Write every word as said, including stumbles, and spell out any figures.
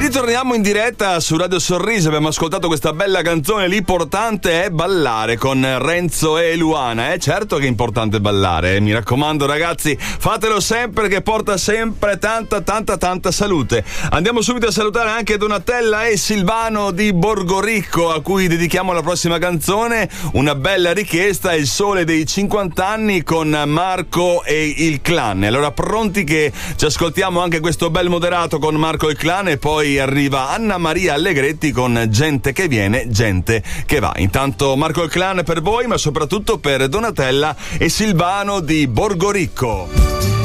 ritorniamo in diretta su Radio Sorriso. Abbiamo ascoltato questa bella canzone. L'importante è ballare con Renzo e Luana. Eh, certo che è importante ballare, eh. Mi raccomando, ragazzi, fatelo sempre, che porta sempre tanta, tanta, tanta salute. Andiamo subito a salutare anche Donatella e Silvano di Borgoricco, a cui dedichiamo la prossima canzone. Una bella richiesta, Il sole dei cinquanta anni con Marco e il clan. Allora, pronti che ci ascoltiamo anche questo bel moderato con Marco e il clan, e poi arriva Anna Maria Allegretti con Gente che viene, gente che va. Intanto Marco e il clan per voi, ma soprattutto per Donatella e Silvano di Borgoricco.